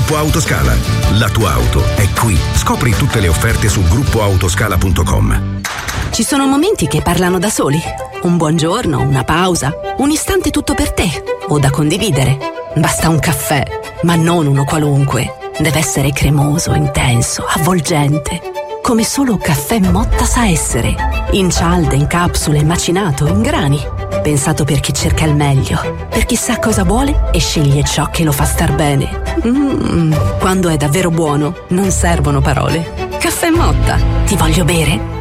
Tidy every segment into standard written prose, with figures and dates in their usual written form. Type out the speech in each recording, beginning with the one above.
Gruppo Autoscala. La tua auto è qui. Scopri tutte le offerte su gruppoautoscala.com. Ci sono momenti che parlano da soli. Un buongiorno, una pausa, un istante tutto per te o da condividere. Basta un caffè, ma non uno qualunque. Deve essere cremoso, intenso, avvolgente. Come solo Caffè Motta sa essere. In cialde, in capsule, macinato, in grani. Pensato per chi cerca il meglio, per chi sa cosa vuole e sceglie ciò che lo fa star bene. Quando è davvero buono, non servono parole. Caffè Motta, ti voglio bere.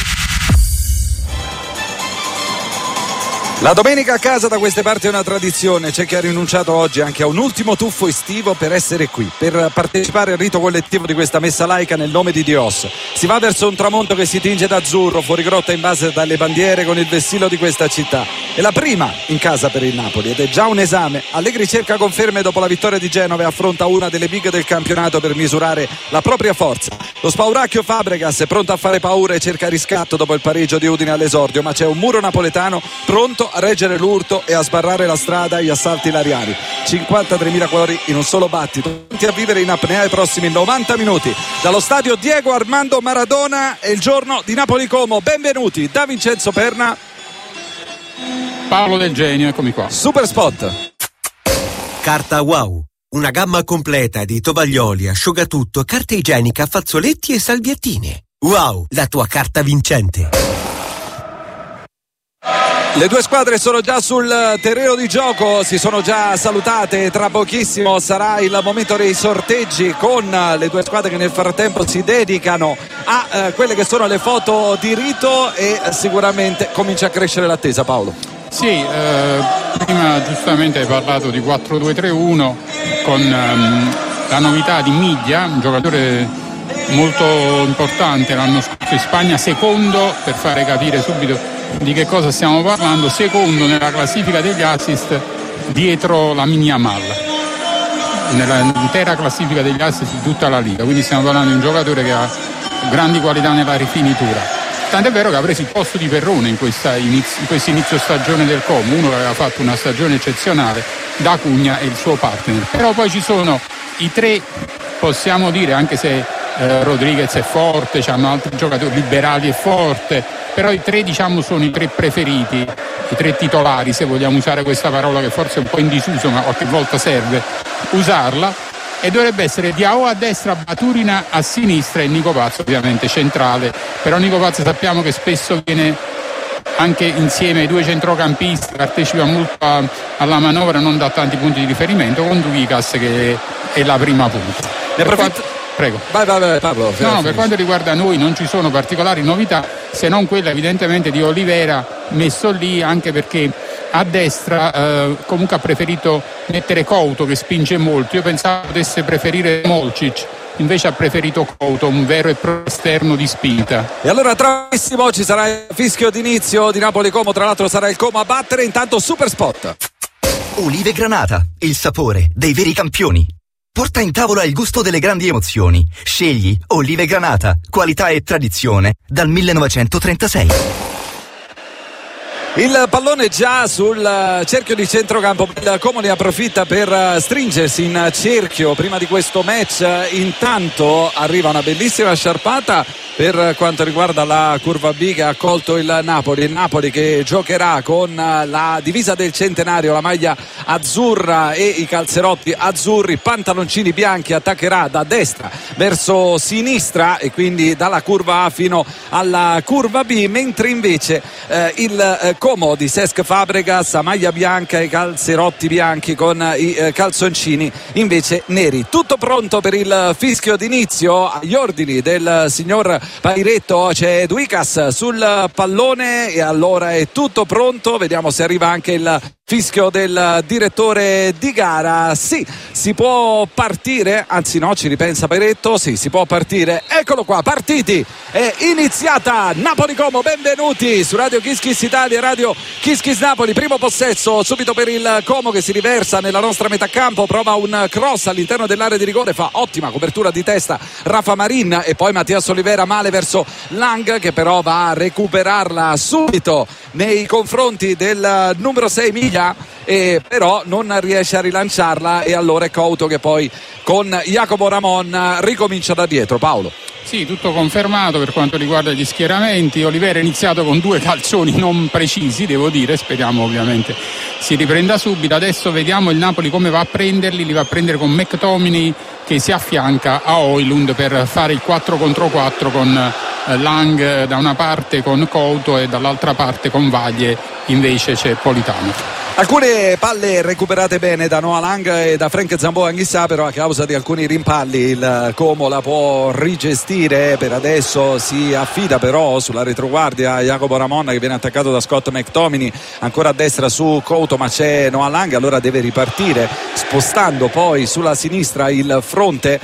La domenica a casa da queste parti è una tradizione. C'è chi ha rinunciato oggi anche a un ultimo tuffo estivo per essere qui, per partecipare al rito collettivo di questa messa laica nel nome di Dios. Si va verso un tramonto che si tinge d'azzurro, fuori grotta in base dalle bandiere con il vessillo di questa città. È la prima in casa per il Napoli ed è già un esame. Allegri cerca conferme dopo la vittoria di Genova e affronta una delle big del campionato per misurare la propria forza. Lo spauracchio Fabregas è pronto a fare paura e cerca riscatto dopo il pareggio di Udine all'esordio, ma c'è un muro napoletano pronto a reggere l'urto e a sbarrare la strada agli assalti ilariani. 53.000 cuori in un solo battito, pronti a vivere in apnea i prossimi 90 minuti. Dallo stadio Diego Armando Maradona è il giorno di Napoli Como. Benvenuti da Vincenzo Perna, Paolo Del Genio, eccomi qua. Super Spot. Carta Wow, una gamma completa di tovaglioli, asciugatutto, carta igienica, fazzoletti e salviettine. Wow, la tua carta vincente. Le due squadre sono già sul terreno di gioco, si sono già salutate, tra pochissimo sarà il momento dei sorteggi con le due squadre che nel frattempo si dedicano a quelle che sono le foto di rito e sicuramente comincia a crescere l'attesa. Paolo. Sì, prima giustamente hai parlato di 4-2-3-1 con la novità di Midia, un giocatore molto importante l'anno scorso in Spagna, secondo, per fare capire subito di che cosa stiamo parlando, secondo nella classifica degli assist dietro la Mini Yamal, nell'intera classifica degli assist di tutta la Liga, quindi stiamo parlando di un giocatore che ha grandi qualità nella rifinitura. Tant'è vero che ha preso il posto di Perrone in questo inizio stagione del Como, uno che aveva fatto una stagione eccezionale, da Cugna e il suo partner. Però poi ci sono i tre, possiamo dire, anche se Rodriguez è forte, c'hanno altri giocatori, Liberali è forte, però i tre diciamo sono i tre preferiti, i tre titolari, se vogliamo usare questa parola che forse è un po' in disuso ma qualche volta serve usarla, e dovrebbe essere Diao a destra, Baturina a sinistra e Nico Pazzo ovviamente centrale. Però Nico Pazzo sappiamo che spesso viene anche insieme ai due centrocampisti, partecipa molto alla manovra, non dà tanti punti di riferimento, con Duicas che è la prima punta. Prego. Vai Pablo. No, per quanto riguarda noi non ci sono particolari novità, se non quella evidentemente di Olivera messo lì, anche perché a destra comunque ha preferito mettere Couto che spinge molto. Io pensavo potesse preferire Molcic, invece ha preferito Couto, un vero e proprio esterno di spinta. E allora tra pochissimo ci sarà il fischio d'inizio di Napoli Como, tra l'altro sarà il Como a battere, intanto Super Spot. Olive Granata, il sapore dei veri campioni. Porta in tavola il gusto delle grandi emozioni. Scegli Olive Granata, qualità e tradizione dal 1936. Il pallone già sul cerchio di centrocampo, il Como ne approfitta per stringersi in cerchio prima di questo match. Intanto arriva una bellissima sciarpata per quanto riguarda la curva B che ha accolto il Napoli che giocherà con la divisa del centenario, la maglia azzurra e i calzerotti azzurri, pantaloncini bianchi, attaccherà da destra verso sinistra e quindi dalla curva A fino alla curva B, mentre invece il Como di Cesc Fabregas a maglia bianca e calzerotti bianchi con i calzoncini invece neri. Tutto pronto per il fischio d'inizio. Agli ordini del signor Pairetto c'è Duicas sul pallone e allora è tutto pronto. Vediamo se arriva anche il fischio del direttore di gara. Sì, si può partire, anzi no, ci ripensa Pairetto, sì, si può partire. Eccolo qua, partiti, è iniziata Napoli Como, benvenuti su Radio Kiss Kiss Italia, Radio Kiss Kiss Napoli. Primo possesso subito per il Como che si riversa nella nostra metacampo, prova un cross all'interno dell'area di rigore, fa ottima copertura di testa Rafa Marin e poi Mattias Olivera male verso Lang che però va a recuperarla subito nei confronti del numero 6 Miglia. via, però non riesce a rilanciarla, e allora è Couto che poi con Jacopo Ramon ricomincia da dietro. Paolo. Sì, tutto confermato per quanto riguarda gli schieramenti. Olivera ha iniziato con 2 calcioni non precisi, devo dire, speriamo ovviamente si riprenda subito. Adesso vediamo il Napoli come va a prenderli, li va a prendere con McTominay che si affianca a Højlund per fare il 4 contro 4 con Lang da una parte, con Couto, e dall'altra parte con Vaglie invece c'è Politano. Alcune palle recuperate bene da Noah Lang e da Frank Zambo Anghissà, però a causa di alcuni rimpalli il Como la può rigestire. Per adesso si affida però sulla retroguardia Jacopo Ramon, che viene attaccato da Scott McTominay, ancora a destra su Couto, ma c'è Noah Lang, allora deve ripartire spostando poi sulla sinistra il fronte,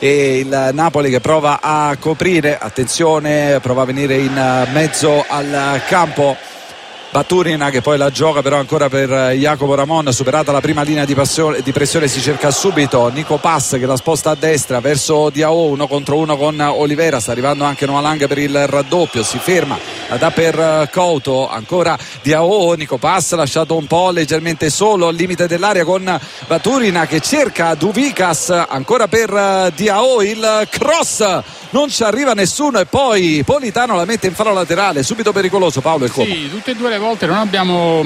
e il Napoli che prova a coprire, attenzione, prova a venire in mezzo al campo Baturina, che poi la gioca però ancora per Jacopo Ramon. Superata la prima linea di pressione si cerca subito Nico Pass che la sposta a destra verso Diao, 1 contro 1 con Olivera, sta arrivando anche Noah Lang per il raddoppio, si ferma, la dà per Couto, ancora Diao, Nico Pass lasciato un po' leggermente solo al limite dell'area con Baturina che cerca Duvikas, ancora per Diao, il cross, non ci arriva nessuno, e poi Politano la mette in fallo laterale, subito pericoloso. Paolo, il Como. Sì, tutte e 2 le volte non abbiamo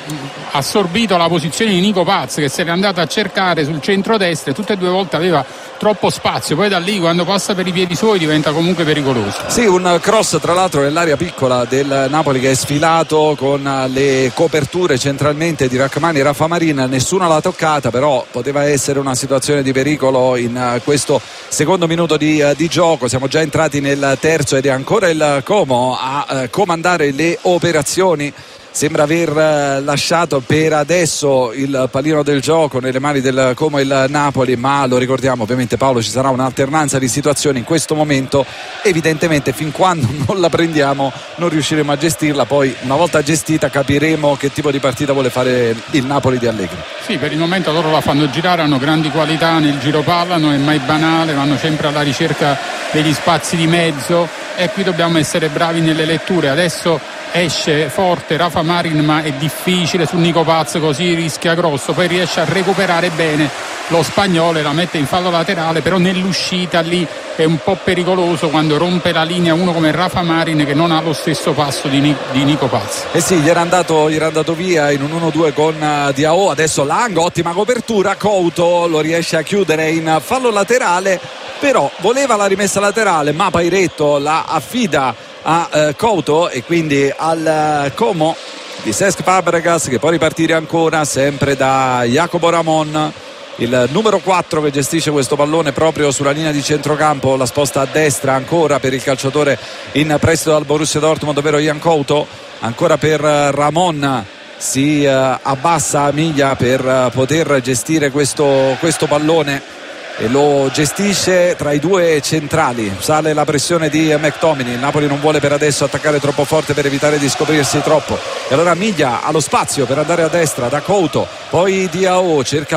assorbito la posizione di Nico Paz, che se n'è andato a cercare sul centro-destra, e tutte e 2 volte aveva troppo spazio, poi da lì quando passa per i piedi suoi diventa comunque pericoloso. Sì, un cross tra l'altro nell'area piccola del Napoli che è sfilato con le coperture centralmente di Rachmani e Rafa Marin, nessuno l'ha toccata, però poteva essere una situazione di pericolo in questo secondo minuto di gioco. Siamo già entrati nel terzo ed è ancora il Como a comandare le operazioni. Sembra aver lasciato per adesso il pallino del gioco nelle mani del Como il Napoli, ma lo ricordiamo ovviamente, Paolo, ci sarà un'alternanza di situazioni in questo momento, evidentemente fin quando non la prendiamo non riusciremo a gestirla, poi una volta gestita capiremo che tipo di partita vuole fare il Napoli di Allegri. Sì, per il momento loro la fanno girare, hanno grandi qualità nel giro palla, non è mai banale, vanno sempre alla ricerca degli spazi di mezzo, e qui dobbiamo essere bravi nelle letture. Adesso esce forte Rafa Marin, ma è difficile su Nico Paz, così rischia grosso, poi riesce a recuperare bene lo spagnolo e la mette in fallo laterale, però nell'uscita lì è un po' pericoloso quando rompe la linea uno come Rafa Marin che non ha lo stesso passo di Nico Paz. Eh sì, gli era andato via in un 1-2 con Diao. Adesso Lang, ottima copertura, Couto lo riesce a chiudere in fallo laterale, però voleva la rimessa laterale, ma Pairetto la affida a Couto, e quindi al Como di Cesc Fabregas, che può ripartire ancora sempre da Jacopo Ramon, il numero 4 che gestisce questo pallone proprio sulla linea di centrocampo, la sposta a destra ancora per il calciatore in prestito dal Borussia Dortmund, ovvero Jan Couto, ancora per Ramon, si abbassa a miglia per poter gestire questo pallone e lo gestisce tra i 2 centrali. Sale la pressione di McTominay, il Napoli non vuole per adesso attaccare troppo forte per evitare di scoprirsi troppo, e allora Miglia ha lo spazio per andare a destra da Couto, poi Diao cerca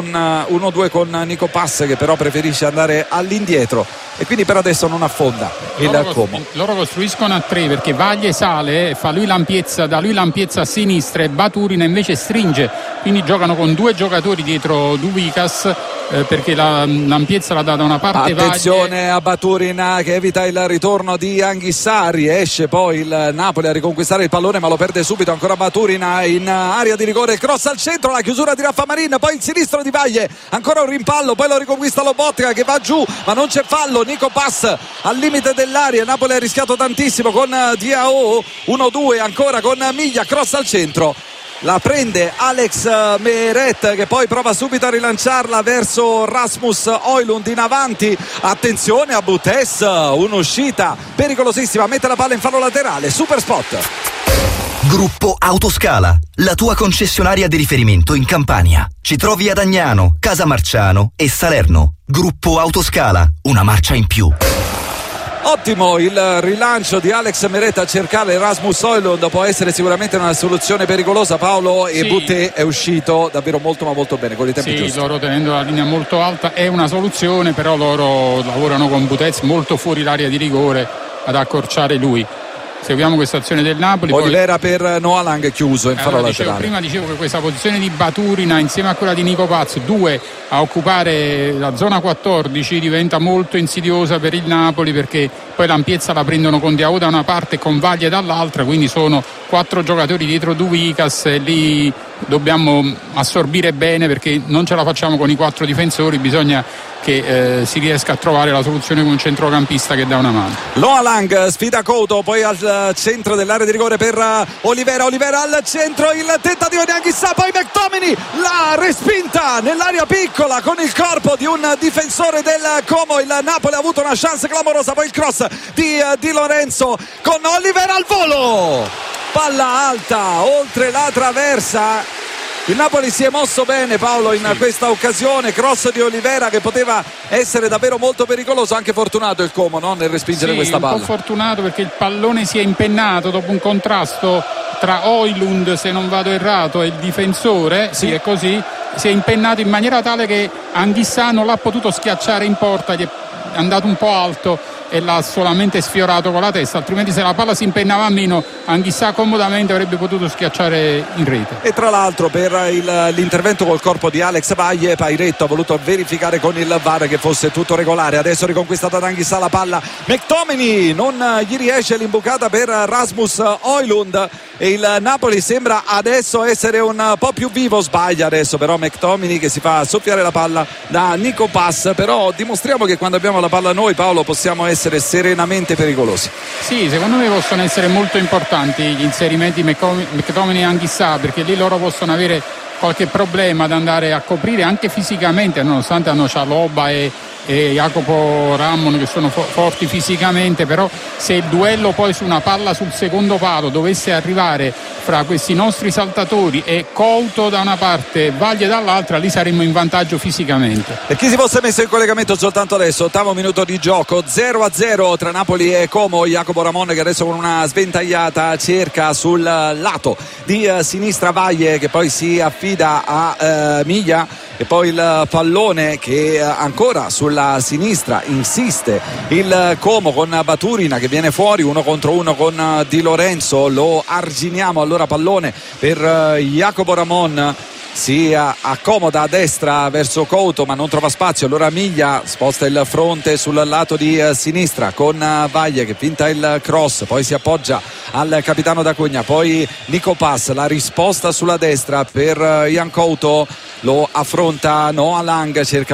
l'1-2 con Nico Pass, che però preferisce andare all'indietro, e quindi per adesso non affonda il Como. Loro costruiscono a 3 perché Vaglie sale, fa da lui l'ampiezza a sinistra, e Baturina invece stringe, quindi giocano con 2 giocatori dietro Duvikas, perché l'ampiezza la dà da una parte. Attenzione Vaglie. a Baturina che evita il ritorno di Anghissà, riesce poi il Napoli a riconquistare il pallone, ma lo perde subito ancora Baturina in area di rigore, cross al centro, la chiusura di Rafa Marin, poi il sinistro di Vaglie, ancora un rimpallo, poi lo riconquista Lobotka che va giù, ma non c'è fallo. Nico Pass al limite dell'area, Napoli ha rischiato tantissimo con Diao, 1-2 ancora con Miglia, cross al centro, la prende Alex Meret che poi prova subito a rilanciarla verso Rasmus Højlund in avanti. Attenzione a Butes, un'uscita pericolosissima, mette la palla in fallo laterale. Super spot. Gruppo Autoscala, la tua concessionaria di riferimento in Campania. Ci trovi ad Agnano, Casamarciano e Salerno. Gruppo Autoscala, una marcia in più. Ottimo il rilancio di Alex Meret a cercare Rasmus Højlund, può essere sicuramente una soluzione pericolosa, Paolo, e sì. Boutet è uscito davvero molto ma molto bene con i tempi giusti. Loro tenendo la linea molto alta è una soluzione, però loro lavorano con Boutet molto fuori l'area di rigore ad accorciare lui. seguiamo questa azione del Napoli. Olivera per Noah Lang chiuso in fallo laterale. Prima dicevo che questa posizione di Baturina insieme a quella di Nico Paz, 2 a occupare la zona 14, diventa molto insidiosa per il Napoli, perché poi l'ampiezza la prendono con Diao da una parte e con Vaglie dall'altra, quindi sono 4 giocatori dietro Duvicas e lì dobbiamo assorbire bene, perché non ce la facciamo con i 4 difensori, bisogna che si riesca a trovare la soluzione con un centrocampista che dà una mano. Noah Lang sfida Couto, poi al centro dell'area di rigore per Olivera al centro, il tentativo di Anghissà, poi McTominay, la respinta nell'area piccola con il corpo di un difensore del Como. Il Napoli ha avuto una chance clamorosa, poi il cross di Lorenzo con Olivera al volo, palla alta oltre la traversa. Il Napoli si è mosso bene, Paolo, in questa occasione, cross di Olivera che poteva essere davvero molto pericoloso, anche fortunato il Como, no? Nel respingere questa palla. Un po' fortunato perché il pallone si è impennato dopo un contrasto tra Højlund, se non vado errato, e il difensore, sì, è così, si è impennato in maniera tale che Anghissà non l'ha potuto schiacciare in porta, gli è andato un po' alto e l'ha solamente sfiorato con la testa, altrimenti se la palla si impennava meno Anghissà comodamente avrebbe potuto schiacciare in rete. E tra l'altro per l'intervento col corpo di Alex Vaglie, Pairetto ha voluto verificare con il VAR che fosse tutto regolare. Adesso riconquistata da Anghissà la palla, McTominay, non gli riesce l'imbucata per Rasmus Højlund e il Napoli sembra adesso essere un po' più vivo. Sbaglia adesso però McTominay, che si fa soffiare la palla da Nico Paz. Però dimostriamo che quando abbiamo la palla noi, Paolo, possiamo essere serenamente pericolosi. Sì, secondo me possono essere molto importanti gli inserimenti McTominay e Anghissà, perché lì loro possono avere qualche problema ad andare a coprire anche fisicamente, nonostante hanno Cialoba e Jacopo Rammon che sono forti fisicamente, però se il duello poi su una palla sul secondo palo dovesse arrivare fra questi nostri saltatori e Couto da una parte e Vaglie dall'altra, lì saremmo in vantaggio fisicamente. Per chi si fosse messo in collegamento soltanto adesso, 8° minuto di gioco, 0-0 tra Napoli e Como. Jacopo Ramon che adesso con una sventagliata cerca sul lato di sinistra Vaglie, che poi si affida a Miglia, e poi il pallone che ancora sulla sinistra insiste il Como con Baturina che viene fuori 1 contro 1 con Di Lorenzo. Lo arginiamo allora, pallone per Jacopo Ramon, si accomoda a destra verso Couto ma non trova spazio, allora Miglia sposta il fronte sul lato di sinistra con Vaglie che finta il cross, poi si appoggia al capitano D'Acunha, poi Nico Paz, la risposta sulla destra per Ian Couto, lo affronta Noah Lang, cerca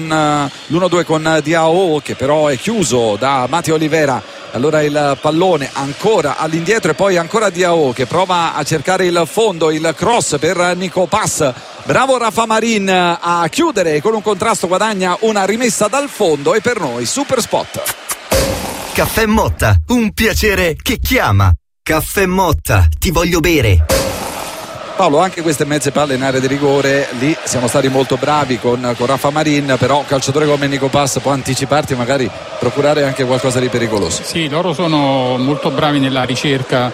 l'1-2 con Diao che però è chiuso da Matteo Olivera. Allora il pallone ancora all'indietro e poi ancora Diao che prova a cercare il fondo, il cross per Nico Paz. Bravo Rafa Marin a chiudere, con un contrasto guadagna una rimessa dal fondo e per noi super spot. Caffè Motta, un piacere che chiama. Caffè Motta, ti voglio bere. Paolo, anche queste mezze palle in area di rigore, lì siamo stati molto bravi con Rafa Marin, però un calciatore come Nico Paz può anticiparti e magari procurare anche qualcosa di pericoloso. Sì, loro sono molto bravi nella ricerca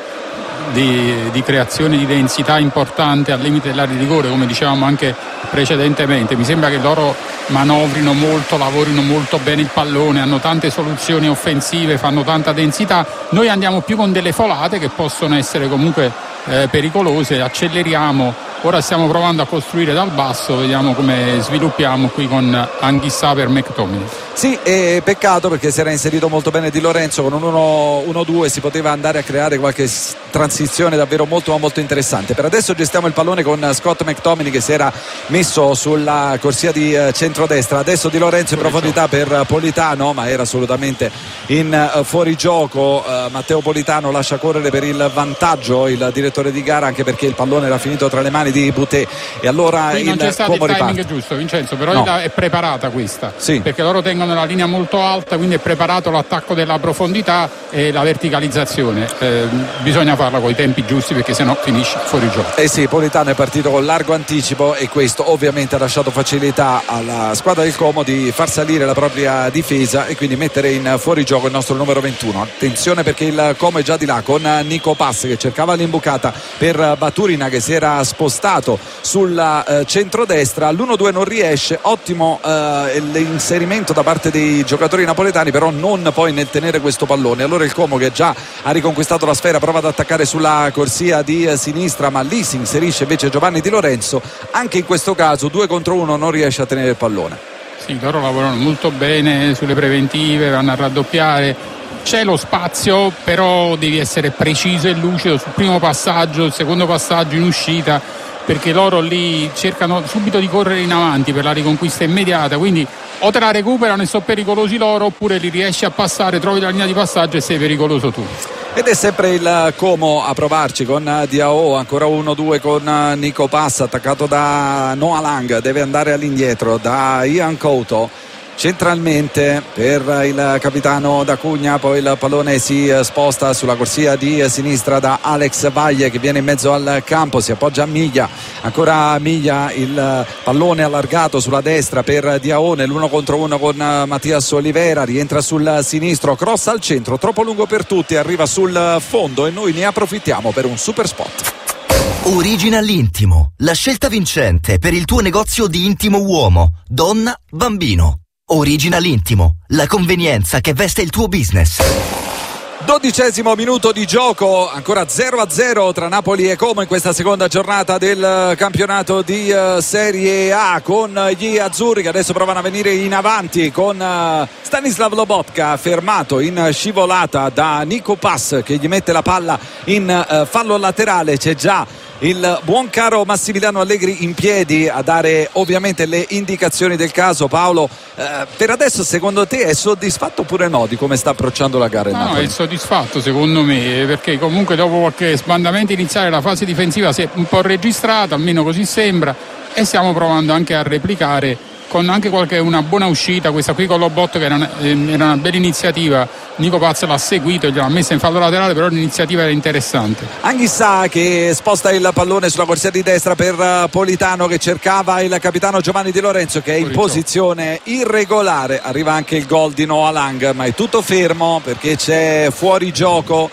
di creazione di densità importante al limite dell'area di rigore, come dicevamo anche precedentemente. Mi sembra che loro manovrino molto, lavorino molto bene il pallone, hanno tante soluzioni offensive, fanno tanta densità. Noi andiamo più con delle folate che possono essere comunque pericolose, acceleriamo. Ora stiamo provando a costruire dal basso, vediamo come sviluppiamo qui con Anghissà per McTominay. Sì, e peccato perché si era inserito molto bene Di Lorenzo, con un 1-2 si poteva andare a creare qualche transizione davvero molto ma molto interessante. Per adesso gestiamo il pallone con Scott McTominay che si era messo sulla corsia di centrodestra, adesso Di Lorenzo in profondità per Politano, ma era assolutamente in fuorigioco. Matteo Politano lascia correre per il vantaggio il direttore di gara, anche perché il pallone era finito tra le mani di Boutet e allora qui non c'è stato il timing riparte. Giusto, Vincenzo, però no, è preparata questa, sì, perché loro tengono la linea molto alta, quindi è preparato l'attacco della profondità e la verticalizzazione. Bisogna farla con i tempi giusti perché sennò finisce fuori gioco. Eh sì, Politano è partito con largo anticipo e questo ovviamente ha lasciato facilità alla squadra del Como di far salire la propria difesa e quindi mettere in fuorigioco il nostro numero 21. Attenzione perché il Como è già di là con Nico Paz che cercava l'imbucata per Baturina che si era spostato sulla centrodestra. L'1-2 non riesce, ottimo l'inserimento da parte parte dei giocatori napoletani, però non poi nel tenere questo pallone. Allora il Como, che già ha riconquistato la sfera, prova ad attaccare sulla corsia di sinistra, ma lì si inserisce invece Giovanni Di Lorenzo. Anche in questo caso 2 contro 1 non riesce a tenere il pallone. Sì, loro lavorano molto bene sulle preventive, vanno a raddoppiare. C'è lo spazio, però devi essere preciso e lucido sul primo passaggio, il secondo passaggio in uscita, perché loro lì cercano subito di correre in avanti per la riconquista immediata, quindi o te la recuperano e sono pericolosi loro, oppure li riesci a passare, trovi la linea di passaggio e sei pericoloso tu. Ed è sempre il Como a provarci con Diao, ancora 1-2 con Nico Pass, attaccato da Noah Lang, deve andare all'indietro da Ian Couto. Centralmente per il capitano D'Acugna, poi il pallone si sposta sulla corsia di sinistra da Alex Vaglie, che viene in mezzo al campo, si appoggia a Miglia, ancora Miglia, il pallone allargato sulla destra per Diaone, l'1 contro 1 con Mattias Olivera, rientra sul sinistro, cross al centro, troppo lungo per tutti, arriva sul fondo e noi ne approfittiamo per un super spot. Original Intimo, la scelta vincente per il tuo negozio di intimo uomo, donna, bambino. Original Intimo, la convenienza che veste il tuo business. 12° minuto di gioco, ancora 0-0 tra Napoli e Como in questa seconda giornata del campionato di Serie A, con gli azzurri che adesso provano a venire in avanti con Stanislav Lobotka fermato in scivolata da Nico Pass, che gli mette la palla in fallo laterale. C'è già il buon caro Massimiliano Allegri in piedi a dare ovviamente le indicazioni del caso. Paolo, per adesso secondo te è soddisfatto oppure no di come sta approcciando la gara il Napoli? No, è soddisfatto secondo me, perché comunque dopo qualche sbandamento iniziale la fase difensiva si è un po' registrata, almeno così sembra, e stiamo provando anche a replicare con anche una buona uscita, questa qui con Lobotka, che era una bella iniziativa. Nico Paz l'ha seguito e gliel'ha messa in fallo laterale, però l'iniziativa era interessante. Anghissà che sposta il pallone sulla corsia di destra per Politano, che cercava il capitano Giovanni Di Lorenzo, che è in posizione irregolare. Arriva anche il gol di Noah Lang, ma è tutto fermo perché c'è fuori gioco.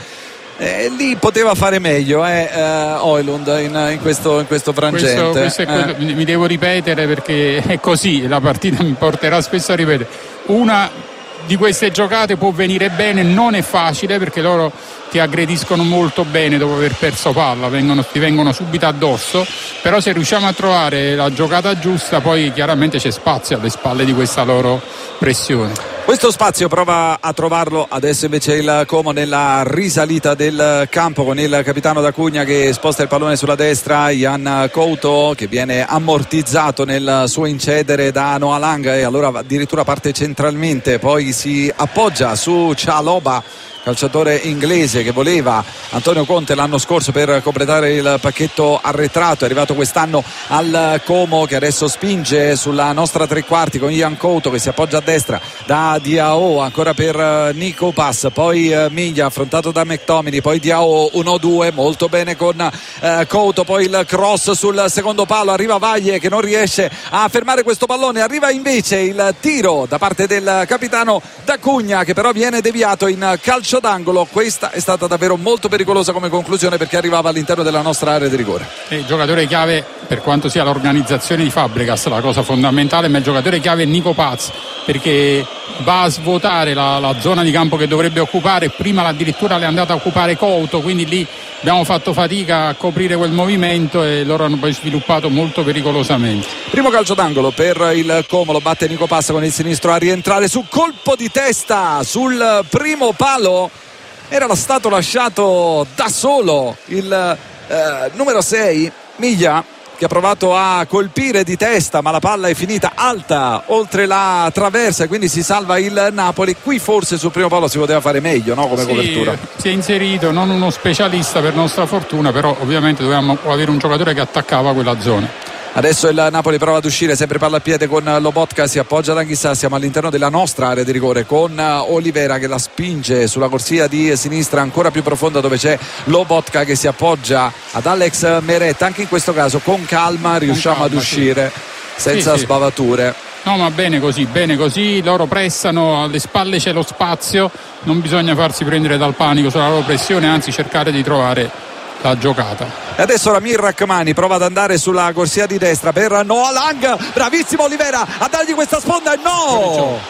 Lì poteva fare meglio Højlund in questo frangente. Questo è mi devo ripetere, perché è così, la partita mi porterà spesso a ripetere. Una di queste giocate può venire bene, non è facile, perché loro ti aggrediscono molto bene dopo aver perso palla, ti vengono subito addosso, però se riusciamo a trovare la giocata giusta, poi chiaramente c'è spazio alle spalle di questa loro pressione. Questo spazio prova a trovarlo adesso invece il Como nella risalita del campo, con il capitano D'Acugna che sposta il pallone sulla destra, Ian Couto che viene ammortizzato nel suo incedere da Noah Lang, e allora addirittura parte centralmente, poi si appoggia su Chalobah, calciatore inglese che voleva Antonio Conte l'anno scorso per completare il pacchetto arretrato. È arrivato quest'anno al Como, che adesso spinge sulla nostra tre quarti con Ian Couto che si appoggia a destra da Diao, ancora per Nico Pass, poi Miglia affrontato da McTominay, poi Diao 1-2, molto bene con Couto, poi il cross sul secondo palo, arriva Vaglie che non riesce a fermare questo pallone, arriva invece il tiro da parte del capitano D'Acugna, che però viene deviato in calcio d'angolo. Questa è stata davvero molto pericolosa come conclusione, perché arrivava all'interno della nostra area di rigore. Il giocatore chiave, per quanto sia l'organizzazione di Fabregas la cosa fondamentale, ma il giocatore chiave è Nico Paz, perché va a svuotare la zona di campo che dovrebbe occupare. Prima addirittura le è andata a occupare Couto, quindi lì abbiamo fatto fatica a coprire quel movimento e loro hanno poi sviluppato molto pericolosamente. Primo calcio d'angolo per il Como, lo batte Nico Pass con il sinistro a rientrare su colpo di testa sul primo palo. Era stato lasciato da solo il numero 6 Miglia, che ha provato a colpire di testa, ma la palla è finita alta oltre la traversa e quindi si salva il Napoli. Qui forse sul primo palo si poteva fare meglio, no? Come copertura. Si è inserito, non uno specialista per nostra fortuna, però ovviamente dovevamo avere un giocatore che attaccava quella zona. Adesso il Napoli prova ad uscire, sempre palla a piede con Lobotka, si appoggia ad Anghissà, siamo all'interno della nostra area di rigore con Olivera che la spinge sulla corsia di sinistra ancora più profonda, dove c'è Lobotka che si appoggia ad Alex Meret. Anche in questo caso con calma riusciamo ad uscire senza sbavature. No, ma bene così, loro pressano, alle spalle c'è lo spazio, non bisogna farsi prendere dal panico sulla loro pressione, anzi cercare di trovare la giocata. E adesso Ramir Rachmani prova ad andare sulla corsia di destra per Noah Lang, bravissimo Olivera a dargli questa sponda, e no!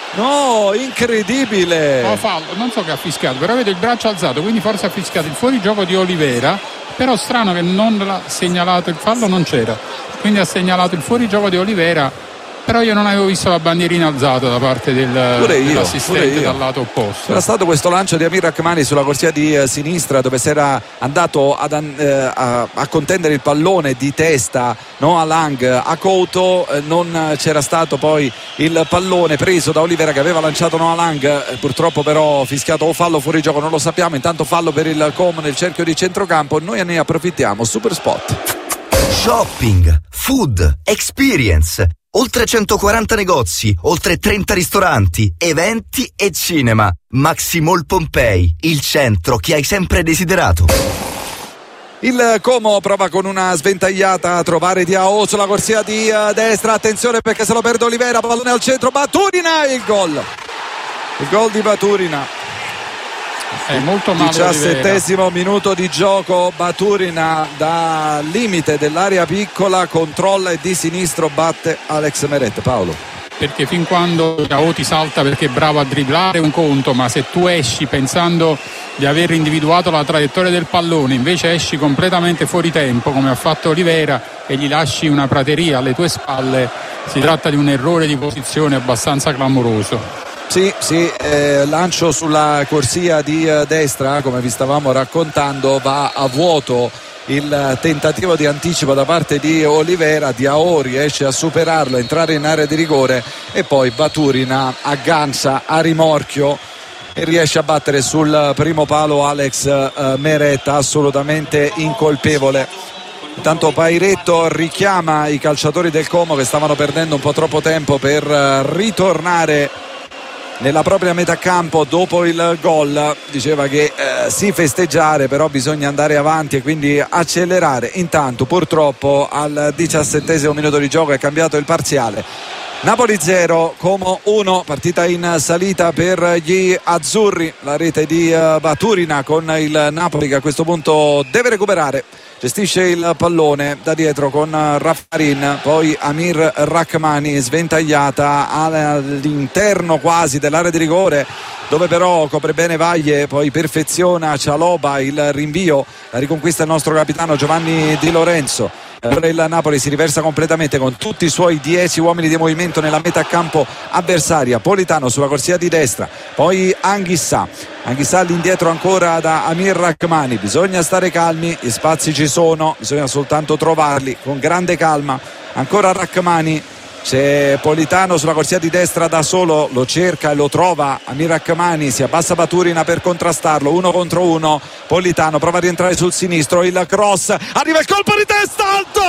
No, incredibile. No, fallo, non so che ha fischiato, però vedo il braccio alzato, quindi forse ha fischiato il fuorigioco di Olivera, però strano che non l'ha segnalato, il fallo non c'era, quindi ha segnalato il fuorigioco di Olivera. Però io non avevo visto la bandierina alzata da parte dell'assistente dal lato opposto. Era stato questo lancio di Amir Rachmani sulla corsia di sinistra, dove si era andato a contendere il pallone di testa, no, a Lang, a Couto. Non c'era stato poi il pallone preso da Olivera che aveva lanciato Noah Lang, purtroppo però fischiato o fallo fuori gioco, non lo sappiamo. Intanto fallo per il Como nel cerchio di centrocampo, noi ne approfittiamo. Super spot. Shopping, food, experience. Oltre 140 negozi, oltre 30 ristoranti, eventi e cinema. Maximall Pompei, il centro che hai sempre desiderato. Il Como prova con una sventagliata a trovare Diao sulla corsia di destra. Attenzione perché se lo perde Olivera, pallone al centro, Baturina, il gol di Baturina. È molto male. 17° minuto di gioco. Baturina da limite dell'area piccola controlla e di sinistro batte Alex Meret. Paolo, perché fin quando Diao ti salta perché è bravo a dribblare è un conto, ma se tu esci pensando di aver individuato la traiettoria del pallone, invece esci completamente fuori tempo come ha fatto Olivera e gli lasci una prateria alle tue spalle, si tratta di un errore di posizione abbastanza clamoroso. Sì, lancio sulla corsia di destra, come vi stavamo raccontando, va a vuoto il tentativo di anticipo da parte di Olivera. Diao riesce a superarlo, a entrare in area di rigore e poi Baturina aggancia a rimorchio e riesce a battere sul primo palo Alex Meret, assolutamente incolpevole. Intanto Pairetto richiama i calciatori del Como che stavano perdendo un po' troppo tempo per ritornare nella propria metà campo dopo il gol. Diceva che sì, festeggiare, però bisogna andare avanti e quindi accelerare. Intanto purtroppo al 17° minuto di gioco è cambiato il parziale. Napoli 0, Como 1, partita in salita per gli azzurri. La rete di Baturina con il Napoli che a questo punto deve recuperare. Gestisce il pallone da dietro con Raffarin, poi Amir Rachmani, sventagliata all'interno quasi dell'area di rigore, dove però copre bene Vaglie, poi perfeziona Cialoba il rinvio, la riconquista il nostro capitano Giovanni Di Lorenzo. Allora il Napoli si riversa completamente con tutti i suoi 10 uomini di movimento nella metà campo avversaria. Politano sulla corsia di destra, poi Anghissà all'indietro ancora da Amir Rachmani. Bisogna stare calmi, gli spazi ci sono, bisogna soltanto trovarli con grande calma. Ancora Rachmani, c'è Politano sulla corsia di destra da solo, lo cerca e lo trova Amir Rachmani, si abbassa Baturina per contrastarlo, 1 contro 1. Politano prova a rientrare sul sinistro, il cross, arriva il colpo di testa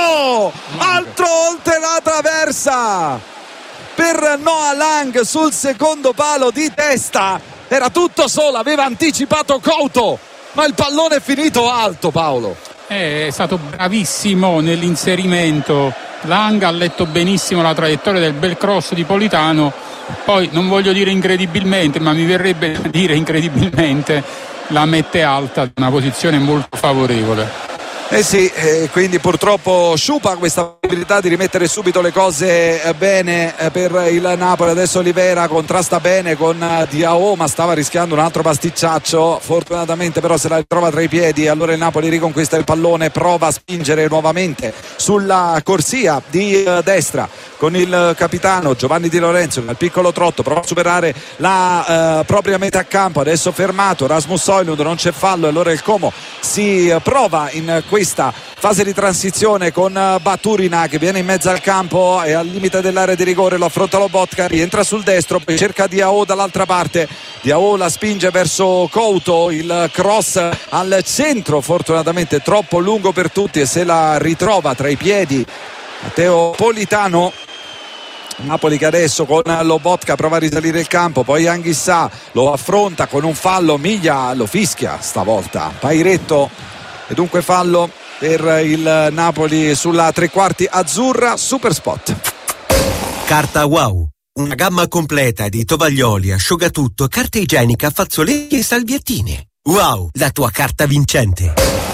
alto oltre la traversa per Noah Lang sul secondo palo di testa. Era tutto solo, aveva anticipato Couto, ma il pallone è finito alto. Paolo, è stato bravissimo nell'inserimento. Lang ha letto benissimo la traiettoria del bel cross di Politano, poi non voglio dire incredibilmente, ma mi verrebbe da dire incredibilmente la mette alta da una posizione molto favorevole. Quindi purtroppo sciupa questa possibilità di rimettere subito le cose bene per il Napoli. Adesso Olivera contrasta bene con Diao, ma stava rischiando un altro pasticciaccio, fortunatamente però se la ritrova tra i piedi. Allora il Napoli riconquista il pallone, prova a spingere nuovamente sulla corsia di destra con il capitano Giovanni Di Lorenzo al piccolo trotto, prova a superare la propria metà campo. Adesso fermato Rasmus Højlund, non c'è fallo e allora il Como si prova in questa fase di transizione con Baturina che viene in mezzo al campo e al limite dell'area di rigore, lo affronta Lobotka, rientra sul destro, poi cerca Diao dall'altra parte. Diao la spinge verso Couto, il cross al centro fortunatamente troppo lungo per tutti e se la ritrova tra i piedi Matteo Politano. Napoli che adesso con Lobotka prova a risalire il campo, poi Anghissà lo affronta con un fallo, Miglia lo fischia stavolta Pairetto e dunque fallo per il Napoli sulla tre quarti azzurra. Super spot. Carta Wow, una gamma completa di tovaglioli, asciugatutto, carta igienica, fazzoletti e salviettine. Wow, la tua carta vincente.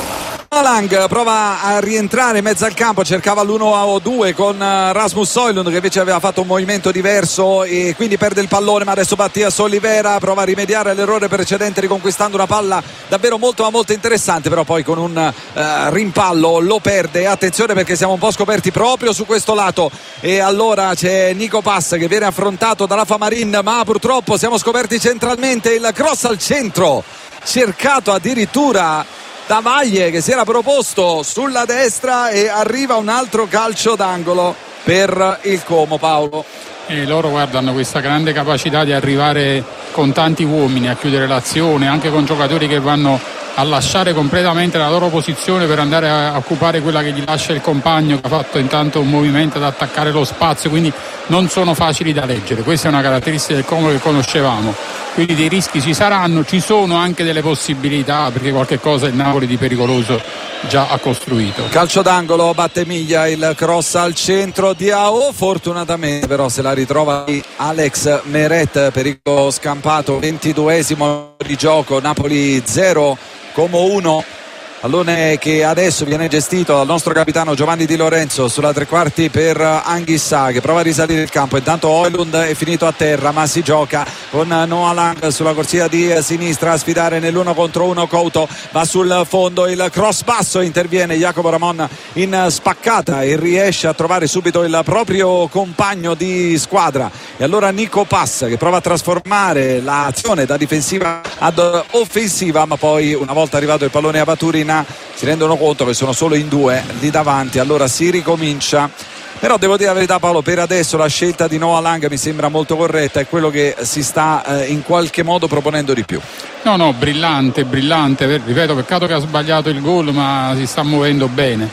Lang prova a rientrare in mezzo al campo, cercava l'1-2 con Rasmus Højlund, che invece aveva fatto un movimento diverso e quindi perde il pallone, ma adesso Mattias Olivera prova a rimediare all'errore precedente riconquistando una palla davvero molto ma molto interessante, però poi con un rimpallo lo perde. Attenzione perché siamo un po' scoperti proprio su questo lato e allora c'è Nico Pass che viene affrontato dalla Famarin, ma purtroppo siamo scoperti centralmente. Il cross al centro cercato addirittura da Maglie, che si era proposto sulla destra, e arriva un altro calcio d'angolo per il Como, Paolo. E loro, guarda, hanno questa grande capacità di arrivare con tanti uomini a chiudere l'azione, anche con giocatori che vanno a lasciare completamente la loro posizione per andare a occupare quella che gli lascia il compagno, che ha fatto intanto un movimento ad attaccare lo spazio, quindi non sono facili da leggere. Questa è una caratteristica del Como che conoscevamo, quindi dei rischi ci saranno, ci sono anche delle possibilità, perché qualche cosa il Napoli di pericoloso già ha costruito. Calcio d'angolo, batte Miglia, il cross al centro di Ao, fortunatamente però se la ritrova Alex Meret, pericolo scampato. 22esimo di gioco, Napoli 0 Como 1. Pallone che adesso viene gestito dal nostro capitano Giovanni Di Lorenzo sulla tre quarti per Anghissà, che prova a risalire il campo. Intanto Højlund è finito a terra, ma si gioca con Noah Lang sulla corsia di sinistra a sfidare nell'1 contro 1 Couto, va sul fondo, il cross basso, interviene Jacopo Ramon in spaccata e riesce a trovare subito il proprio compagno di squadra. E allora Nico Pass che prova a trasformare l'azione da difensiva ad offensiva, ma poi una volta arrivato il pallone a Baturina si rendono conto che sono solo in due lì davanti, allora si ricomincia. Però devo dire la verità, Paolo, per adesso la scelta di Noah Lang mi sembra molto corretta, è quello che si sta in qualche modo proponendo di più. No, brillante, ripeto, peccato che ha sbagliato il gol, ma si sta muovendo bene.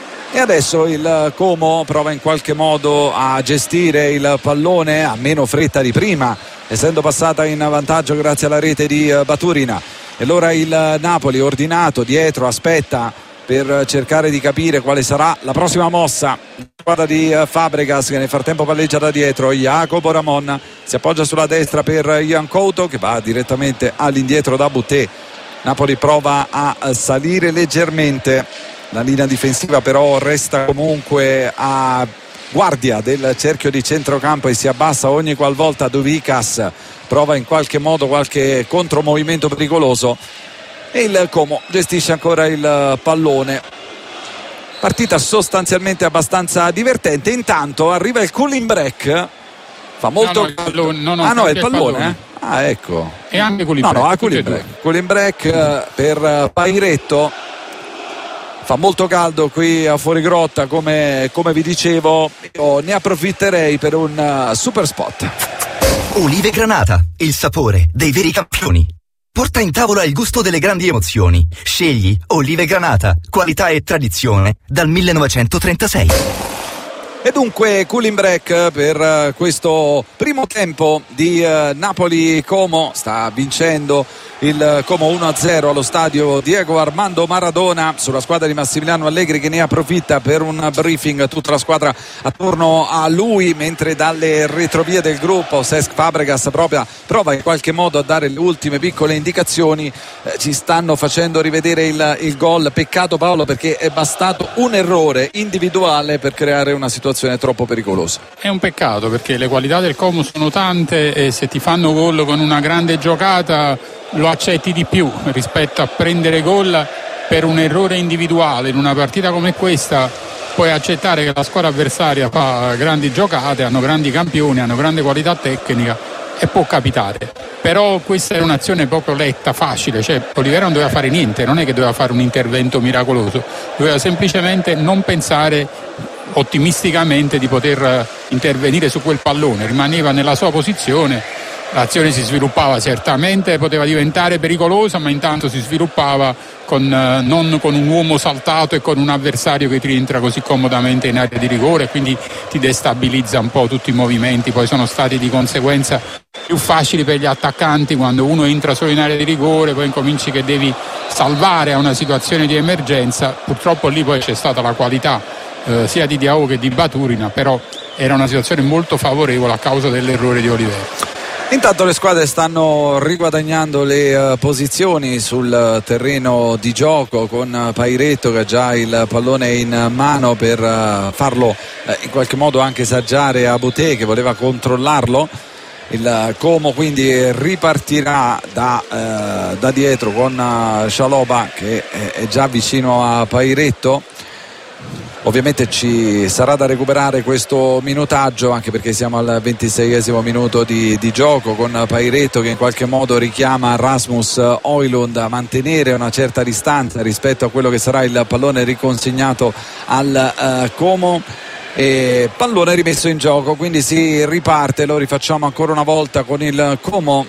E adesso il Como prova in qualche modo a gestire il pallone a meno fretta di prima, essendo passata in vantaggio grazie alla rete di Baturina. E allora il Napoli ordinato dietro aspetta per cercare di capire quale sarà la prossima mossa. La squadra di Fabregas, che nel frattempo palleggia da dietro. Jacopo Ramon si appoggia sulla destra per Ian Couto, che va direttamente all'indietro da Boutet. Napoli prova a salire leggermente, la linea difensiva però resta comunque a guardia del cerchio di centrocampo e si abbassa ogni qualvolta Douvikas prova in qualche modo qualche contromovimento pericoloso, e il Como gestisce ancora il pallone. Partita sostanzialmente abbastanza divertente. Intanto arriva il cooling break, fa molto è il pallone. Ah, ecco. E anche cooling break. Cooling break per Pairetto. Fa molto caldo qui a Fuorigrotta, come vi dicevo. Io ne approfitterei per un super spot. Olive Granata, il sapore dei veri campioni. Porta in tavola il gusto delle grandi emozioni. Scegli Olive Granata, qualità e tradizione dal 1936. E dunque cooling break per questo primo tempo di Napoli-Como. Sta vincendo il Como 1-0 allo stadio Diego Armando Maradona sulla squadra di Massimiliano Allegri, che ne approfitta per un briefing, tutta la squadra attorno a lui, mentre dalle retrovie del gruppo Cesc Fabregas prova in qualche modo a dare le ultime piccole indicazioni. Ci stanno facendo rivedere il gol. Peccato, Paolo, perché è bastato un errore individuale per creare una situazione troppo pericolosa. È un peccato, perché le qualità del Como sono tante e se ti fanno gol con una grande giocata lo accetti di più rispetto a prendere gol per un errore individuale. In una partita come questa puoi accettare che la squadra avversaria fa grandi giocate, hanno grandi campioni, hanno grande qualità tecnica e può capitare. Però questa è un'azione proprio letta, facile, cioè Olivera non doveva fare niente, non è che doveva fare un intervento miracoloso, doveva semplicemente non pensare ottimisticamente di poter intervenire su quel pallone, rimaneva nella sua posizione. L'azione si sviluppava certamente, poteva diventare pericolosa, ma intanto si sviluppava non con un uomo saltato e con un avversario che ti rientra così comodamente in area di rigore, quindi ti destabilizza un po' tutti i movimenti. Poi sono stati di conseguenza più facili per gli attaccanti quando uno entra solo in area di rigore, poi incominci che devi salvare a una situazione di emergenza. Purtroppo lì poi c'è stata la qualità sia di Diao che di Baturina, però era una situazione molto favorevole a causa dell'errore di Olivera. Intanto le squadre stanno riguadagnando le posizioni sul terreno di gioco, con Pairetto che ha già il pallone in mano per farlo in qualche modo anche saggiare a Boutet, che voleva controllarlo. Il Como quindi ripartirà da dietro con Scialoba che è già vicino a Pairetto. Ovviamente ci sarà da recuperare questo minutaggio, anche perché siamo al 26esimo minuto di gioco, con Pairetto che in qualche modo richiama Rasmus Højlund a mantenere una certa distanza rispetto a quello che sarà il pallone riconsegnato al Como. E pallone rimesso in gioco, quindi si riparte. Lo rifacciamo ancora una volta con il Como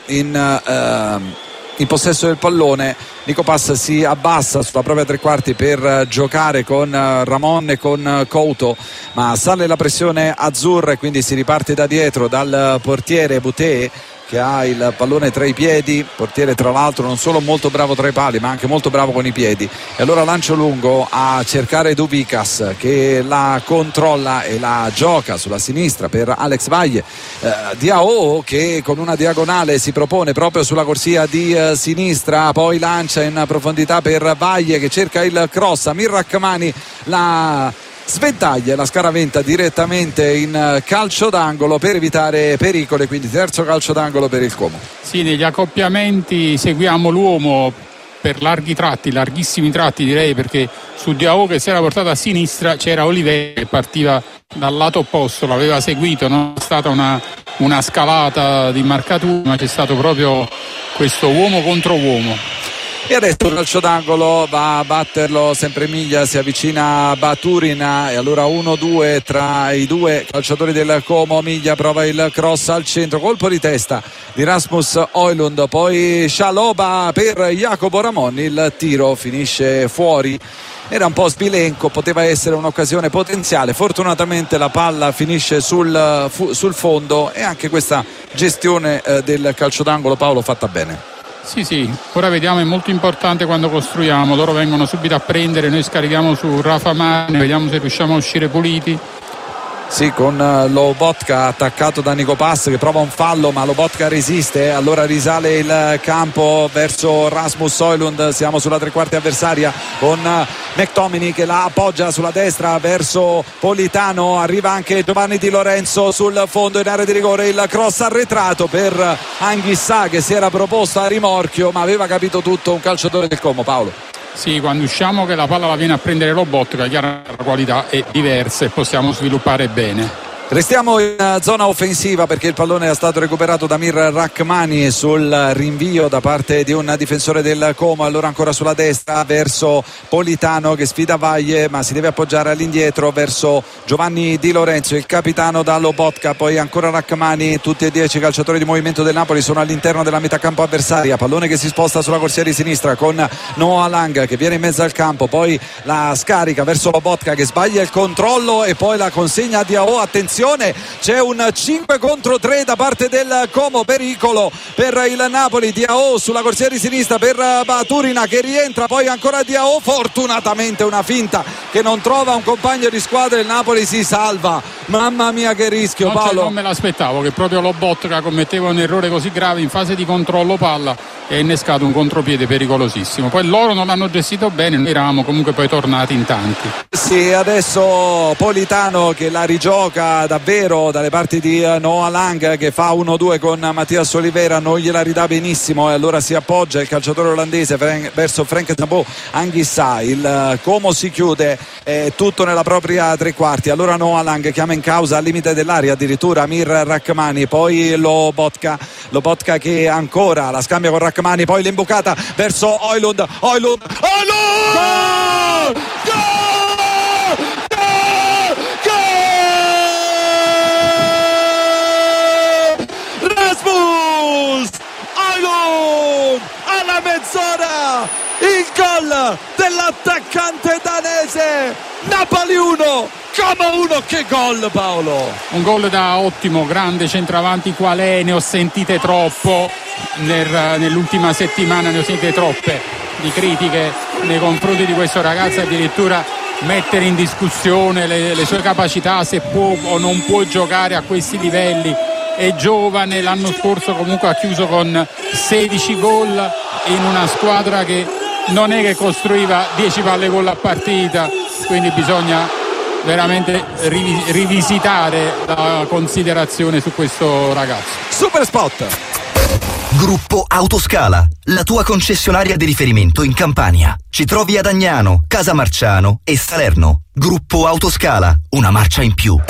in possesso del pallone. Nico Pass si abbassa sulla propria tre quarti per giocare con Ramon e con Couto, ma sale la pressione azzurra e quindi si riparte da dietro dal portiere Boutet, che ha il pallone tra i piedi, portiere tra l'altro non solo molto bravo tra i pali ma anche molto bravo con i piedi. E allora lancio lungo a cercare Dubicas, che la controlla e la gioca sulla sinistra per Alex Valle. Diao che con una diagonale si propone proprio sulla corsia di sinistra, poi lancia in profondità per Valle che cerca il cross. Amir Rahmani la sventaglia, la scaraventa direttamente in calcio d'angolo per evitare pericoli, quindi terzo calcio d'angolo per il Como. Sì, negli accoppiamenti seguiamo l'uomo per larghi tratti, larghissimi tratti direi, perché su Diao che si era portato a sinistra c'era Oliveira che partiva dal lato opposto, l'aveva seguito, non è stata una scalata di marcatura, ma c'è stato proprio questo uomo contro uomo. E adesso il calcio d'angolo va a batterlo sempre Miglia, si avvicina a Baturina e allora 1-2 tra i due calciatori del Como. Miglia prova il cross al centro, colpo di testa di Rasmus Højlund, poi Scialoba per Jacopo Ramon, il tiro finisce fuori. Era un po' sbilenco, poteva essere un'occasione potenziale, fortunatamente la palla finisce sul fondo e anche questa gestione del calcio d'angolo, Paolo, fatta bene. Sì, ora vediamo, è molto importante quando costruiamo, loro vengono subito a prendere, noi scarichiamo su Rafa Mane, vediamo se riusciamo a uscire puliti. Sì, con Lobotka attaccato da Nico Pass che prova un fallo, ma Lobotka resiste, allora risale il campo verso Rasmus Højlund. Siamo sulla tre quarti avversaria con McTominay che la appoggia sulla destra verso Politano, arriva anche Giovanni Di Lorenzo sul fondo in area di rigore, il cross arretrato per Anghissà che si era proposto a rimorchio ma aveva capito tutto, un calciatore del Como, Paolo. Sì, quando usciamo che la palla la viene a prendere Lobotka, chiaro, la qualità è diversa e possiamo sviluppare bene. Restiamo in zona offensiva perché il pallone è stato recuperato da Amir Rahmani sul rinvio da parte di un difensore del Como. Allora ancora sulla destra verso Politano che sfida Valle ma si deve appoggiare all'indietro verso Giovanni Di Lorenzo, il capitano da Lobotka, poi ancora Rahmani. Tutti e 10 calciatori di movimento del Napoli sono all'interno della metà campo avversaria. Pallone che si sposta sulla corsia di sinistra con Noah Lang che viene in mezzo al campo, poi la scarica verso Lobotka che sbaglia il controllo e poi la consegna a Diao. Attenzione, c'è un 5 contro 3 da parte del Como, pericolo per il Napoli. Diao sulla corsia di sinistra per Baturina che rientra, poi ancora Diao, fortunatamente una finta che non trova un compagno di squadra, il Napoli si salva. Mamma mia che rischio, Paolo. Non me l'aspettavo che proprio Lobotka commetteva un errore così grave in fase di controllo palla e ha innescato un contropiede pericolosissimo. Poi loro non l'hanno gestito bene, noi eravamo comunque poi tornati in tanti. Sì, adesso Politano che la rigioca davvero dalle parti di Noah Lang che fa 1-2 con Mattias Oliveira, non gliela ridà benissimo e allora si appoggia il calciatore olandese verso Frank Tabou Anghissà. Il Como si chiude, tutto nella propria tre quarti. Allora Noah Lang chiama in causa al limite dell'area addirittura Amir Rahmani, poi Lobotka che ancora la scambia con Rahmani, poi l'imbucata verso Højlund. Gol! Rasmus Højlund alla mezz'ora, il gol dell'attaccante danese. Napoli 1, Como 1, che gol, Paolo! Un gol da ottimo, grande centravanti qual è, ne ho sentite troppo nell'ultima settimana, ne ho sentite troppe di critiche nei confronti di questo ragazzo, addirittura mettere in discussione le sue capacità, se può o non può giocare a questi livelli. è giovane, l'anno scorso comunque ha chiuso con 16 gol in una squadra che non è che costruiva 10 palle gol a partita, quindi bisogna veramente rivisitare la considerazione su questo ragazzo. Super spot. Gruppo Autoscala, la tua concessionaria di riferimento in Campania. Ci trovi ad Agnano, Casamarciano e Salerno. Gruppo Autoscala, una marcia in più.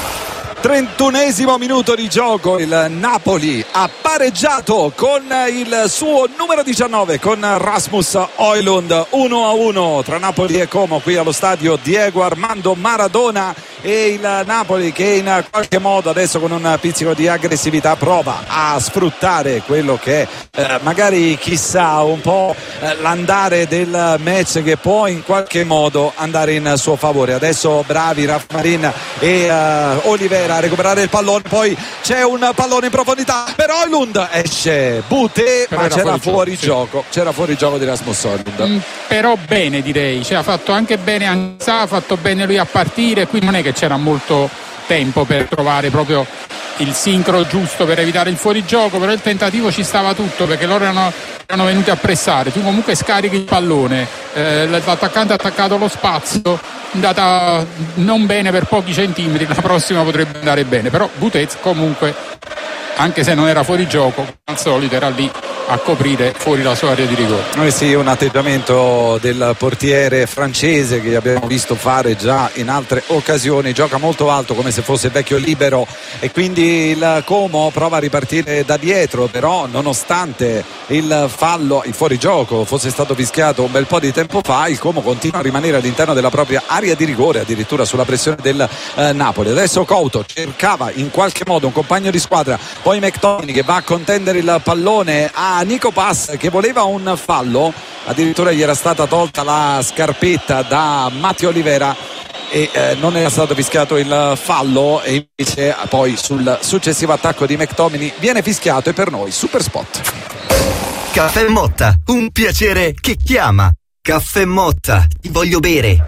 31esimo minuto di gioco, il Napoli ha pareggiato con il suo numero 19, con Rasmus Højlund, 1-1 tra Napoli e Como qui allo stadio Diego Armando Maradona, e il Napoli che in qualche modo adesso con un pizzico di aggressività prova a sfruttare quello che magari chissà un po' l'andare del match, che può in qualche modo andare in suo favore. Adesso bravi Raf Marin e Olivera a recuperare il pallone, poi c'è un pallone in profondità per Højlund, esce Bouté, ma c'era fuori gioco, sì. C'era fuori gioco di Rasmus Højlund. Però bene, direi, ha fatto anche bene Ansah, ha fatto bene lui a partire, qui non è che c'era molto tempo per trovare proprio il sincro giusto per evitare il fuorigioco, però il tentativo ci stava tutto, perché loro erano venuti a pressare, tu comunque scarichi il pallone, l'attaccante ha attaccato lo spazio, andata non bene per pochi centimetri, la prossima potrebbe andare bene, però Butez comunque, anche se non era fuori gioco, al solito era lì a coprire fuori la sua area di rigore. Sì, un atteggiamento del portiere francese che abbiamo visto fare già in altre occasioni, gioca molto alto come se fosse vecchio libero, e quindi il Como prova a ripartire da dietro, però nonostante il fallo, il fuorigioco fosse stato fischiato un bel po' di tempo fa, il Como continua a rimanere all'interno della propria area di rigore, addirittura sulla pressione del Napoli. Adesso Couto cercava in qualche modo un compagno di squadra, poi McTominay che va a contendere il pallone a Nico Pass che voleva un fallo, addirittura gli era stata tolta la scarpetta da Matteo Olivera e non era stato fischiato il fallo, e invece poi sul successivo attacco di McTominay viene fischiato, e per noi super spot. Caffè Motta, un piacere che chiama. Caffè Motta, ti voglio bere.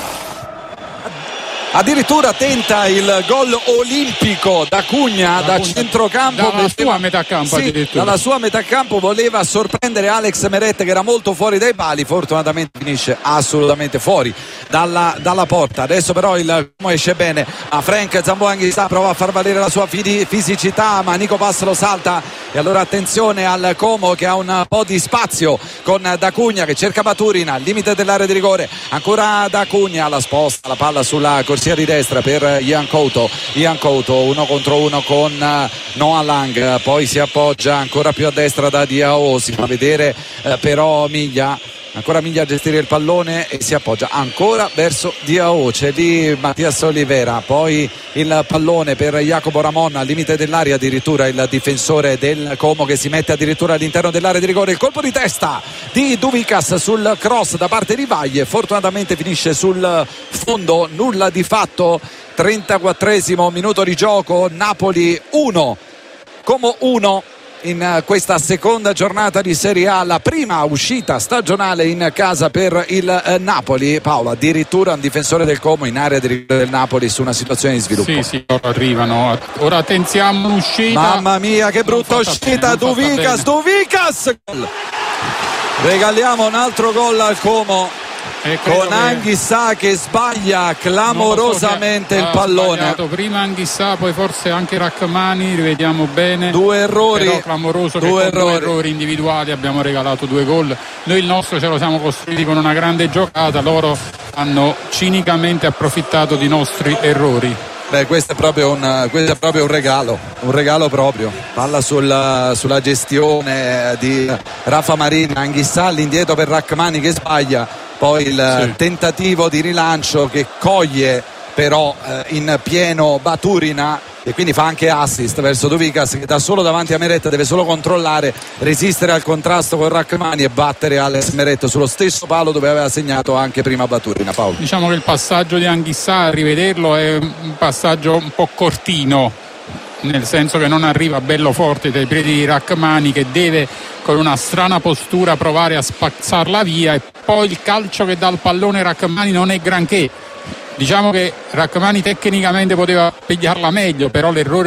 Addirittura tenta il gol olimpico da Cugna, da centrocampo, dalla sua metà campo, sì, dalla sua metà campo voleva sorprendere Alex Meret che era molto fuori dai pali, fortunatamente finisce assolutamente fuori dalla porta. Adesso però il Como esce bene, a Frank Zambo Anguissa prova a far valere la sua fisicità, ma Nico Pass lo salta, e allora attenzione al Como che ha un po' di spazio con Da Cugna che cerca Maturin al limite dell'area di rigore, ancora Da Cugna, la sposta la palla sulla corsia di destra per Ian Couto, 1 contro 1 con Noah Lang, poi si appoggia ancora più a destra da Diao, si fa vedere però Miglia a gestire il pallone e si appoggia ancora verso Diao, c'è lì Mattias Olivera, poi il pallone per Jacopo Ramon al limite dell'area, addirittura il difensore del Como che si mette addirittura all'interno dell'area di rigore, il colpo di testa di Duvicas sul cross da parte di Vaglie, fortunatamente finisce sul fondo, nulla di fatto. 34esimo minuto di gioco, Napoli 1 Como 1 in questa seconda giornata di Serie A, la prima uscita stagionale in casa per il Napoli. Paolo, addirittura un difensore del Como in area di rigore del Napoli su una situazione di sviluppo. Sì, ora arrivano, ora tenziamo l'uscita. Mamma mia che brutta uscita, Duvicas. Regaliamo un altro gol al Como con Anguissa che sbaglia clamorosamente il pallone. Prima Anguissa, poi forse anche Rachmani, rivediamo bene. Due errori, però clamoroso, due errori individuali abbiamo regalato 2 gol. Noi il nostro ce lo siamo costruiti con una grande giocata, loro hanno cinicamente approfittato di nostri errori. Questo è proprio un regalo proprio. Palla sulla gestione di Rafa Marin, Anguissa all'indietro per Rachmani che sbaglia, poi il tentativo di rilancio che coglie però in pieno Baturina, e quindi fa anche assist verso Duvicas che da solo davanti a Meret deve solo controllare, resistere al contrasto con Rachmani e battere Alex Meret sullo stesso palo dove aveva segnato anche prima Baturina. Paolo, diciamo che il passaggio di Anguissa, a rivederlo, è un passaggio un po' cortino, nel senso che non arriva bello forte dai piedi di Rachmani che deve con una strana postura provare a spazzarla via, e poi il calcio che dà il pallone Rachmani non è granché. Diciamo che Rachmani tecnicamente poteva pigliarla meglio, però l'errore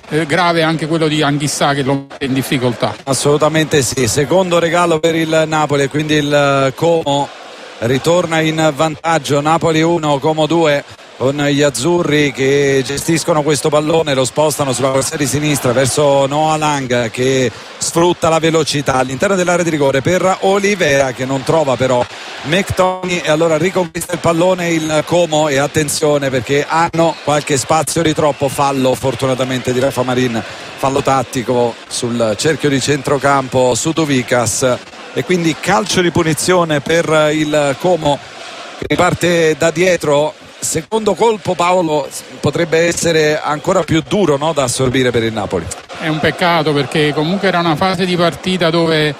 grave anche quello di Anghissà che lo mette in difficoltà. Assolutamente sì, secondo regalo per il Napoli, quindi il Como ritorna in vantaggio. Napoli 1, Como 2, con gli azzurri che gestiscono questo pallone, lo spostano sulla corsia di sinistra verso Noah Lang che sfrutta la velocità all'interno dell'area di rigore per Olivera che non trova però McTominay, e allora riconquista il pallone il Como, e attenzione perché hanno qualche spazio di troppo. Fallo fortunatamente di Rafa Marin, fallo tattico sul cerchio di centrocampo su Douvikas, e quindi calcio di punizione per il Como che riparte da dietro. Secondo colpo, Paolo, potrebbe essere ancora più duro, no, da assorbire per il Napoli. È un peccato perché comunque era una fase di partita dove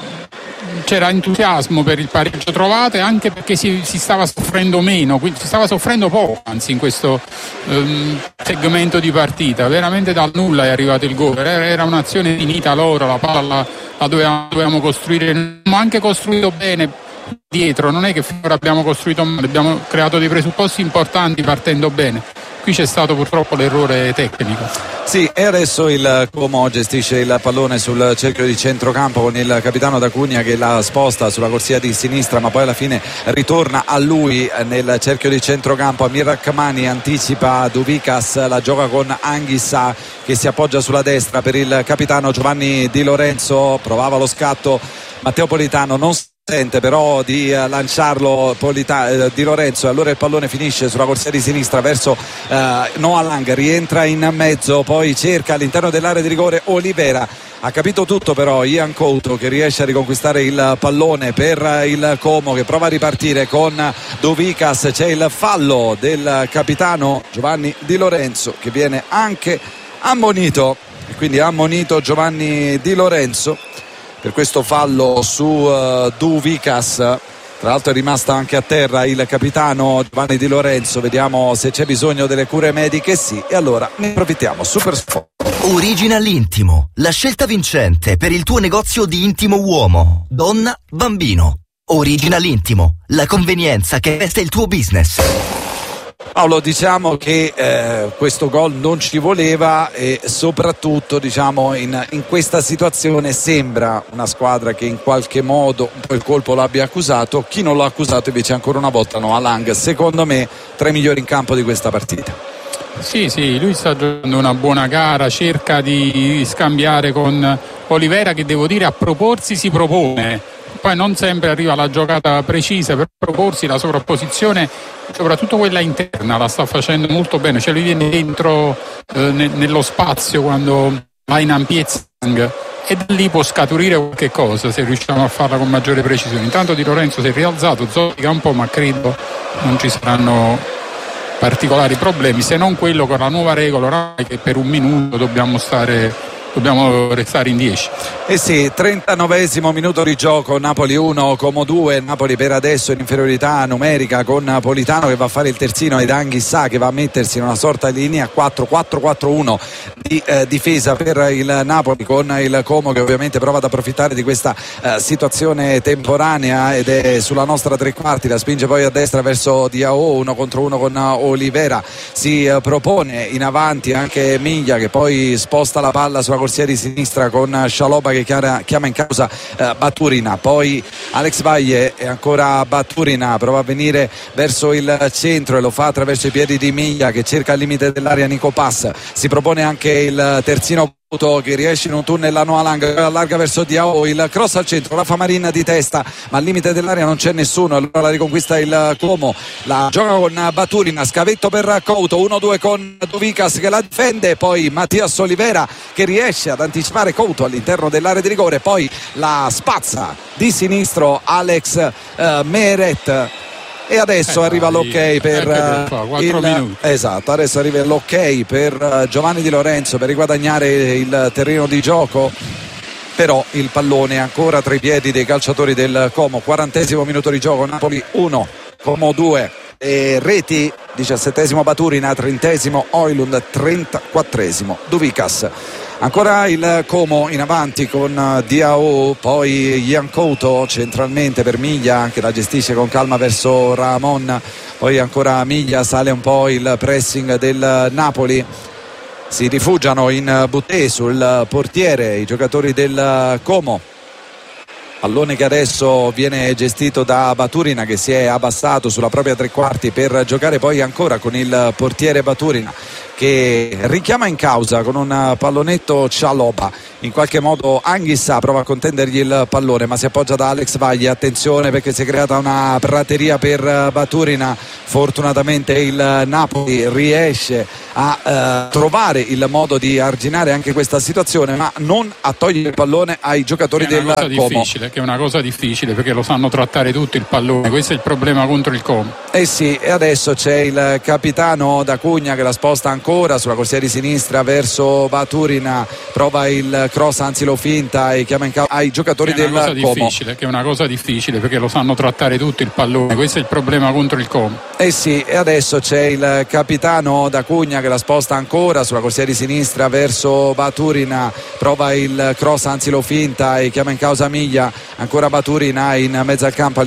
c'era entusiasmo per il pareggio trovato, e anche perché si stava soffrendo meno, quindi si stava soffrendo poco anzi in questo segmento di partita. Veramente dal nulla è arrivato il gol, era un'azione finita loro, la palla la dovevamo costruire, abbiamo anche costruito bene dietro, non è che finora abbiamo costruito male, abbiamo creato dei presupposti importanti partendo bene. Qui c'è stato purtroppo l'errore tecnico. Sì, e adesso il Como gestisce il pallone sul cerchio di centrocampo con il capitano D'Acunha che la sposta sulla corsia di sinistra, ma poi alla fine ritorna a lui nel cerchio di centrocampo. Amir Rrahmani anticipa Douvikas, la gioca con Anghissà che si appoggia sulla destra per il capitano Giovanni Di Lorenzo. Provava lo scatto Matteo Politano, non sente però di lanciarlo Di Lorenzo, e allora il pallone finisce sulla corsia di sinistra verso Noah Lang, rientra in mezzo, poi cerca all'interno dell'area di rigore Olivera. Ha capito tutto però Ian Couto che riesce a riconquistare il pallone per il Como che prova a ripartire con Douvikas. C'è il fallo del capitano Giovanni Di Lorenzo che viene anche ammonito, e quindi ammonito Giovanni Di Lorenzo per questo fallo su Douvikas. Tra l'altro è rimasto anche a terra il capitano Giovanni Di Lorenzo. Vediamo se c'è bisogno delle cure mediche. Sì, e allora ne approfittiamo. Super Sport. Original Intimo, la scelta vincente per il tuo negozio di intimo uomo, donna, bambino. Original Intimo, la convenienza che veste il tuo business. Paolo, diciamo che questo gol non ci voleva, e soprattutto diciamo in questa situazione sembra una squadra che in qualche modo un po' il colpo l'abbia accusato. Chi non l'ha accusato invece ancora una volta Noah Lang, secondo me tra i migliori in campo di questa partita. Sì, lui sta giocando una buona gara, cerca di scambiare con Olivera che devo dire a proporsi si propone. Poi non sempre arriva la giocata precisa, per proporsi la sovrapposizione, soprattutto quella interna, la sta facendo molto bene, cioè lui viene dentro nello spazio quando va in ampiezza e da lì può scaturire qualche cosa se riusciamo a farla con maggiore precisione. Intanto Di Lorenzo si è rialzato, zoppica un po', ma credo non ci saranno particolari problemi, se non quello con la nuova regola ormai che per un minuto dobbiamo restare in 10. Eh sì, 39esimo minuto di gioco, Napoli 1, Como 2, Napoli per adesso in inferiorità numerica con Politano che va a fare il terzino ed Anghissà che va a mettersi in una sorta di linea 4-4-4-1 di difesa per il Napoli, con il Como che ovviamente prova ad approfittare di questa situazione temporanea ed è sulla nostra tre quarti, la spinge poi a destra verso Diao, 1 contro 1 con Olivera, si propone in avanti anche Miglia che poi sposta la palla sulla corsia di sinistra con Scialoba che chiama in causa Baturina, poi Alex Valle e ancora Baturina, prova a venire verso il centro e lo fa attraverso i piedi di Miglia che cerca al limite dell'area Nico Pass, si propone anche il terzino che riesce in un tunnel a Noah Lang, allarga verso Diao, il cross al centro, Rafa Marin di testa ma al limite dell'area non c'è nessuno, allora la riconquista il Como, la gioca con Baturina, scavetto per Couto, 1-2 con Douvikas che la difende, poi Mattias Olivera che riesce ad anticipare Couto all'interno dell'area di rigore, poi la spazza di sinistro Alex Meret. E adesso arriva l'ok per esatto, adesso arriva l'ok per Giovanni Di Lorenzo per riguadagnare il terreno di gioco, però il pallone è ancora tra i piedi dei calciatori del Como. 40esimo minuto di gioco, Napoli 1, Como 2 e reti, 17esimo Baturina, 30esimo Højlund, 34esimo Douvikas. Ancora il Como in avanti con Diao, poi Ian Couto centralmente per Miglia che la gestisce con calma verso Ramon, poi ancora Miglia, sale un po' il pressing del Napoli, si rifugiano in Buttè sul portiere i giocatori del Como. Pallone che adesso viene gestito da Baturina, che si è abbassato sulla propria tre quarti per giocare poi ancora con il portiere Baturina, che richiama in causa con un pallonetto Cialopa. In qualche modo Anghissà prova a contendergli il pallone, ma si appoggia da Alex Vagli. Attenzione, perché si è creata una prateria per Baturina. Fortunatamente il Napoli riesce a trovare il modo di arginare anche questa situazione, ma non a togliere il pallone ai giocatori del Como. Che è una cosa difficile, perché lo sanno trattare tutto il pallone. Questo è il problema contro il Como. Sì, e adesso c'è il capitano D'Acugna che la sposta ancora sulla corsia di sinistra verso Baturina, prova il cross, anzi lo finta e chiama in causa ai giocatori del Como. Che è una cosa difficile, perché lo sanno trattare tutto il pallone. Questo è il problema contro il Como. Sì, e adesso c'è il capitano D'Acugna che la sposta ancora sulla corsia di sinistra verso Baturina, prova il cross, anzi lo finta e chiama in causa Miglia. Ancora Baturina in mezzo al campo